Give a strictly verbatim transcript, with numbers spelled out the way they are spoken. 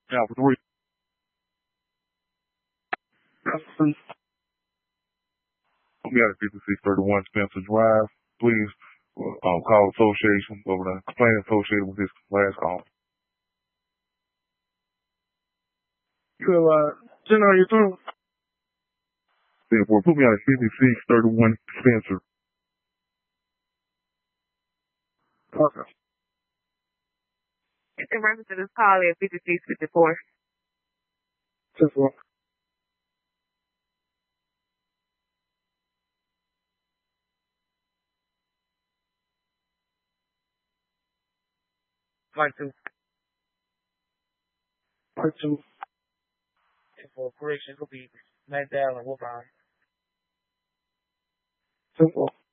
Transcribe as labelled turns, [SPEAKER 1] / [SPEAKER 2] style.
[SPEAKER 1] Now for three. We got a fifty-six thirty-one Spencer Drive. Please uh, um, call association over the complaint associated with this last call.
[SPEAKER 2] You have, uh, General, you through?
[SPEAKER 1] Therefore, put me on a fifty-six thirty-one Spencer.
[SPEAKER 2] Okay.
[SPEAKER 3] In reference to this call at fifty-six fifty-four.
[SPEAKER 2] Just one.
[SPEAKER 4] Part two.
[SPEAKER 2] Part two.
[SPEAKER 4] For correction, it could be SmackDown and Wolfine.
[SPEAKER 2] Simple.